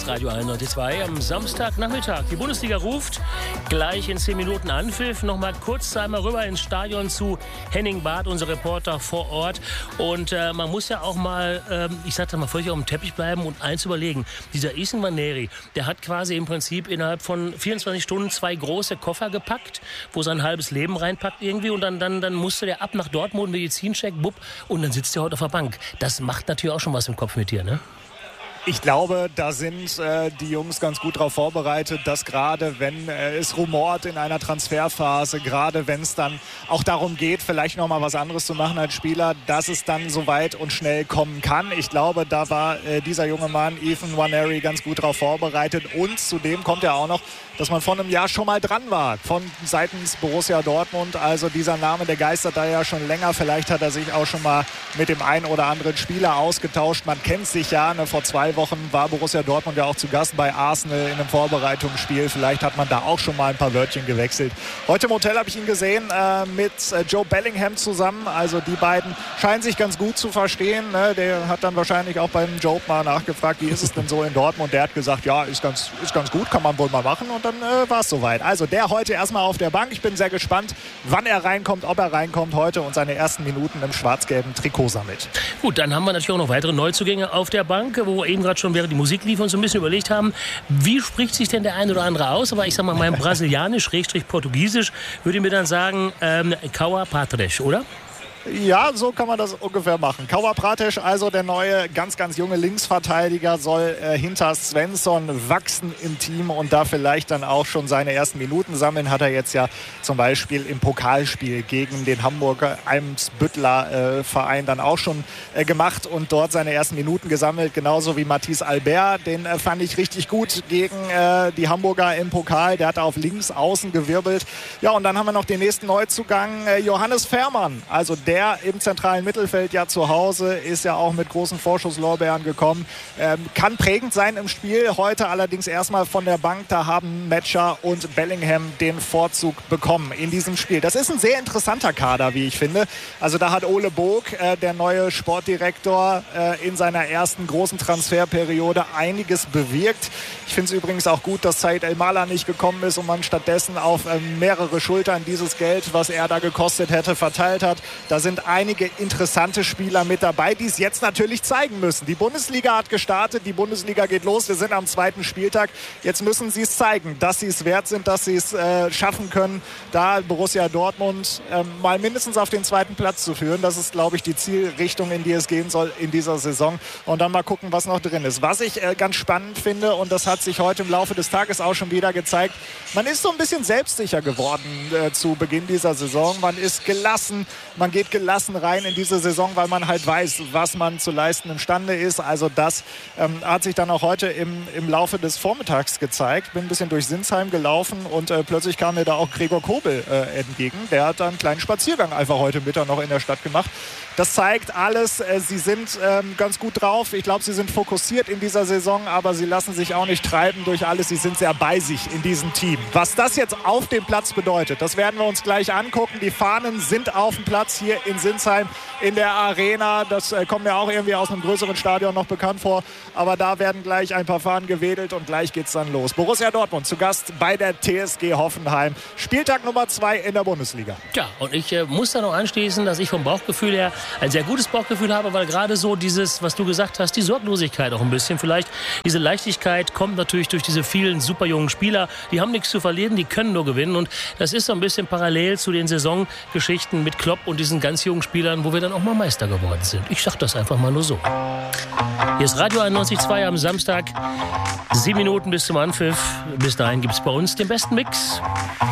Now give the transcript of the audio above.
das Radio 91.2 am Samstagnachmittag. Die Bundesliga ruft gleich in 10 Minuten Anpfiff. Noch mal kurz einmal rüber ins Stadion zu Henning Barth, unser Reporter vor Ort. Und man muss ja auch mal, ich sag da mal, völlig auf dem Teppich bleiben und eins überlegen. Dieser Isen Nwaneri, der hat quasi im Prinzip innerhalb von 24 Stunden 2 große Koffer gepackt, wo sein halbes Leben reinpackt irgendwie. Und dann musste der ab nach Dortmund, Medizincheck, bupp, und dann sitzt er heute auf der Bank. Das macht natürlich auch schon was im Kopf mit dir, ne? Ich glaube, da sind die Jungs ganz gut darauf vorbereitet, dass gerade wenn es rumort in einer Transferphase, gerade wenn es dann auch darum geht, vielleicht nochmal was anderes zu machen als Spieler, dass es dann so weit und schnell kommen kann. Ich glaube, da war dieser junge Mann, Ethan Nwaneri, ganz gut darauf vorbereitet. Und zudem kommt ja auch noch, dass man vor einem Jahr schon mal dran war, von seitens Borussia Dortmund. Also dieser Name, der geistert da ja schon länger. Vielleicht hat er sich auch schon mal mit dem einen oder anderen Spieler ausgetauscht. Man kennt sich ja, ne, vor 2 Wochen war Borussia Dortmund ja auch zu Gast bei Arsenal in einem Vorbereitungsspiel. Vielleicht hat man da auch schon mal ein paar Wörtchen gewechselt. Heute im Hotel habe ich ihn gesehen mit Joe Bellingham zusammen. Also die beiden scheinen sich ganz gut zu verstehen. Ne? Der hat dann wahrscheinlich auch beim Joe mal nachgefragt, wie ist es denn so in Dortmund? Der hat gesagt, ja, ist ganz gut, kann man wohl mal machen. Und dann war es soweit. Also der heute erstmal auf der Bank. Ich bin sehr gespannt, wann er reinkommt, ob er reinkommt heute und seine ersten Minuten im schwarz-gelben Trikot sammelt. Gut, dann haben wir natürlich auch noch weitere Neuzugänge auf der Bank, wo wir eben gerade schon während die Musik lief und so ein bisschen überlegt haben, wie spricht sich denn der eine oder andere aus? Aber ich sag mal, mein Brasilianisch, Portugiesisch, würde mir dann sagen, Cauã Patres, oder? Ja, so kann man das ungefähr machen. Cauã Patres, also der neue, ganz junge Linksverteidiger, soll hinter Svensson wachsen im Team und da vielleicht dann auch schon seine ersten Minuten sammeln. Hat er jetzt ja zum Beispiel im Pokalspiel gegen den Hamburger Eimsbüttler Verein dann auch schon gemacht und dort seine ersten Minuten gesammelt. Genauso wie Mathis Albert, den fand ich richtig gut gegen die Hamburger im Pokal. Der hat auf links außen gewirbelt. Ja, und dann haben wir noch den nächsten Neuzugang, Johannes Fährmann. Also der im zentralen Mittelfeld ja zu Hause, ist ja auch mit großen Vorschusslorbeeren gekommen. Kann prägend sein im Spiel. Heute allerdings erstmal von der Bank. Da haben Metscher und Bellingham den Vorzug bekommen in diesem Spiel. Das ist ein sehr interessanter Kader, wie ich finde. Also da hat Ole Bog, der neue Sportdirektor, in seiner ersten großen Transferperiode einiges bewirkt. Ich finde es übrigens auch gut, dass Said El-Mala nicht gekommen ist und man stattdessen auf mehrere Schultern dieses Geld, was er da gekostet hätte, verteilt hat. Da sind einige interessante Spieler mit dabei, die es jetzt natürlich zeigen müssen. Die Bundesliga hat gestartet, die Bundesliga geht los. Wir sind am 2. Spieltag. Jetzt müssen sie es zeigen, dass sie es wert sind, dass sie es schaffen können, da Borussia Dortmund mal mindestens auf den 2. Platz zu führen. Das ist, glaube ich, die Zielrichtung, in die es gehen soll in dieser Saison. Und dann mal gucken, was noch drin ist. Was ich ganz spannend finde, und das hat sich heute im Laufe des Tages auch schon wieder gezeigt, man ist so ein bisschen selbstsicher geworden zu Beginn dieser Saison. Man ist gelassen, man geht gelassen rein in diese Saison, weil man halt weiß, was man zu leisten imstande ist. Also das hat sich dann auch heute im Laufe des Vormittags gezeigt. Bin ein bisschen durch Sinsheim gelaufen und plötzlich kam mir da auch Gregor Kobel entgegen. Der hat da einen kleinen Spaziergang einfach heute Mittag noch in der Stadt gemacht. Das zeigt alles, sie sind ganz gut drauf. Ich glaube, sie sind fokussiert in dieser Saison, aber sie lassen sich auch nicht treiben durch alles. Sie sind sehr bei sich in diesem Team. Was das jetzt auf dem Platz bedeutet, das werden wir uns gleich angucken. Die Fahnen sind auf dem Platz hier in Sinsheim in der Arena. Das kommt mir auch irgendwie aus einem größeren Stadion noch bekannt vor. Aber da werden gleich ein paar Fahnen gewedelt und gleich geht es dann los. Borussia Dortmund zu Gast bei der TSG Hoffenheim. Spieltag Nummer 2 in der Bundesliga. Ja, und ich muss da noch anschließen, dass ich vom Bauchgefühl her ein sehr gutes Bauchgefühl habe, weil gerade so dieses, was du gesagt hast, die Sorglosigkeit auch ein bisschen, vielleicht diese Leichtigkeit kommt natürlich durch diese vielen super jungen Spieler, die haben nichts zu verlieren, die können nur gewinnen und das ist so ein bisschen parallel zu den Saisongeschichten mit Klopp und diesen ganz jungen Spielern, wo wir dann auch mal Meister geworden sind. Ich sag das einfach mal nur so. Hier ist Radio 91.2 am Samstag, 7 Minuten bis zum Anpfiff. Bis dahin gibt es bei uns den besten Mix.